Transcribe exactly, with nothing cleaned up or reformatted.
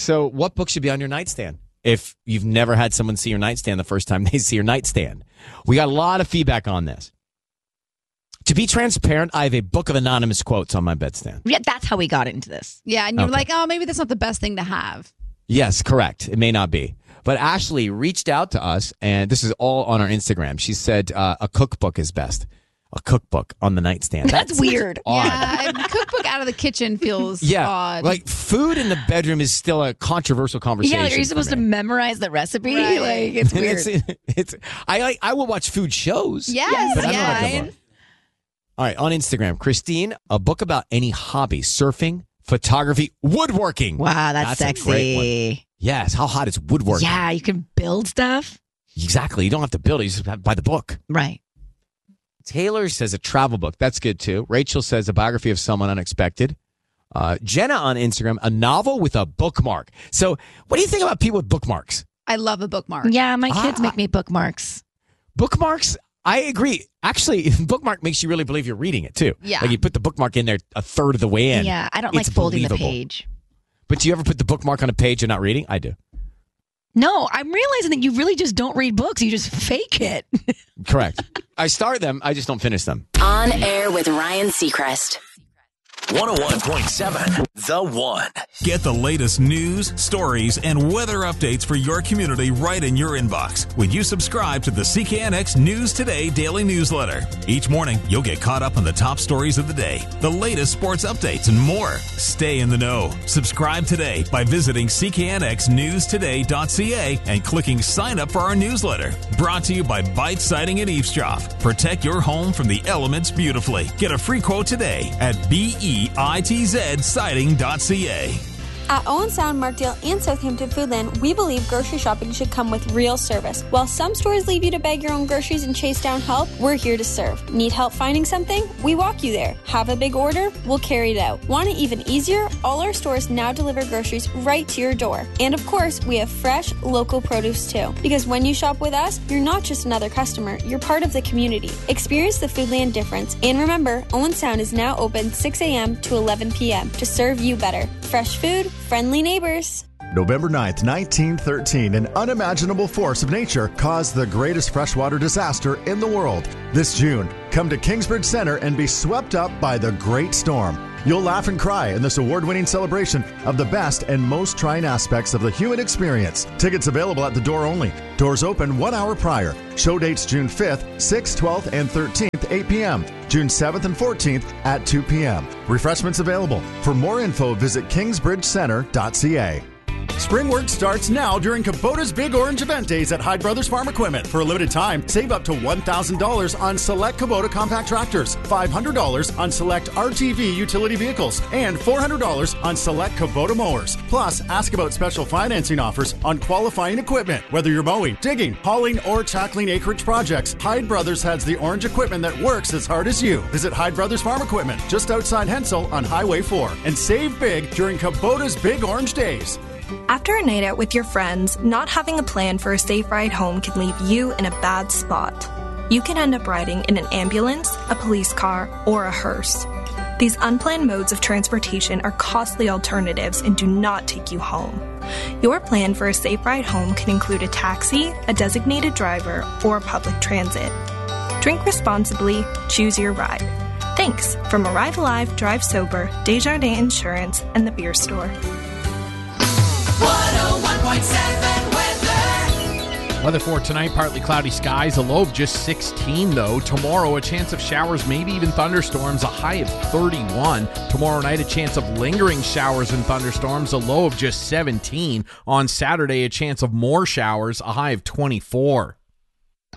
So what book should be on your nightstand if you've never had someone see your nightstand the first time they see your nightstand? We got a lot of feedback on this. To be transparent, I have a book of anonymous quotes on my bedstand. Yeah, that's how we got into this. Yeah, and you're Okay. like, oh, maybe that's not the best thing to have. Yes, correct. It may not be. But Ashley reached out to us, and this is all on our Instagram. She said uh, a cookbook is best. A cookbook on the nightstand. That's, That's weird. odd. Yeah, a cookbook out of the kitchen feels Yeah, odd. like food in the bedroom is still a controversial conversation. Yeah, like, are you for supposed to me. memorize the recipe? Right. Like, it's weird. it's, it's, I like. I will watch food shows. Yes, but I don't yeah. like a book. All right, on Instagram, Christine, a book about any hobby: surfing, photography, woodworking. Wow, that's, That's a great one. sexy. Yes, how hot is woodworking? Yeah, you can build stuff. Exactly. You don't have to build it; you just have to buy the book. Right. Taylor says a travel book. That's good too. Rachel says a biography of someone unexpected. Uh, Jenna on Instagram, a novel with a bookmark. So, what do you think about people with bookmarks? I love a bookmark. Yeah, my kids Ah. make me bookmarks. Bookmarks, I agree. Actually, bookmark makes you really believe you're reading it too. Yeah. Like you put the bookmark in there a third of the way in. Yeah, I don't It's like folding the believable. page. But do you ever put the bookmark on a page and not reading? I do. No, I'm realizing that you really just don't read books. You just fake it. Correct. I start them. I just don't finish them. On air with Ryan Seacrest. one oh one point seven The One. Get the latest news, stories, and weather updates for your community right in your inbox when you subscribe to the C K N X News Today daily newsletter. Each morning, you'll get caught up on the top stories of the day, the latest sports updates, and more. Stay in the know. Subscribe today by visiting c k n x news today dot c a and clicking sign up for our newsletter. Brought to you by Bite Siding and Eavesdrop. Protect your home from the elements beautifully. Get a free quote today at B E I T Z siding dot c a. At Owen Sound, Markdale, and Southampton Foodland, we believe grocery shopping should come with real service. While some stores leave you to beg your own groceries and chase down help, we're here to serve. Need help finding something? We walk you there. Have a big order? We'll carry it out. Want it even easier? All our stores now deliver groceries right to your door. And of course, we have fresh, local produce too. Because when you shop with us, you're not just another customer, you're part of the community. Experience the Foodland difference. And remember, Owen Sound is now open six a.m. to eleven p.m. to serve you better. Fresh food, friendly neighbors. November ninth, nineteen thirteen, an unimaginable force of nature caused the greatest freshwater disaster in the world. This June, come to Kingsbridge Center and be swept up by the Great Storm. You'll laugh and cry in this award-winning celebration of the best and most trying aspects of the human experience. Tickets available at the door only. Doors open one hour prior. Show dates June fifth, sixth, twelfth, and thirteenth, eight p.m. June seventh and fourteenth at two p.m. Refreshments available. For more info, visit kingsbridge center dot c a. Spring work starts now during Kubota's Big Orange Event Days at Hyde Brothers Farm Equipment. For a limited time, save up to one thousand dollars on select Kubota compact tractors, five hundred dollars on select R T V utility vehicles, and four hundred dollars on select Kubota mowers. Plus, ask about special financing offers on qualifying equipment. Whether you're mowing, digging, hauling, or tackling acreage projects, Hyde Brothers has the orange equipment that works as hard as you. Visit Hyde Brothers Farm Equipment just outside Hensel on Highway four and save big during Kubota's Big Orange Days. After a night out with your friends, not having a plan for a safe ride home can leave you in a bad spot. You can end up riding in an ambulance, a police car, or a hearse. These unplanned modes of transportation are costly alternatives and do not take you home. Your plan for a safe ride home can include a taxi, a designated driver, or public transit. Drink responsibly, choose your ride. Thanks from Arrive Alive, Drive Sober, Desjardins Insurance, and the Beer Store. one oh one point seven weather. Weather for tonight, partly cloudy skies, a low of just sixteen though. Tomorrow, a chance of showers, maybe even thunderstorms, a high of thirty-one. Tomorrow night, a chance of lingering showers and thunderstorms, a low of just seventeen. On Saturday, a chance of more showers, a high of twenty-four.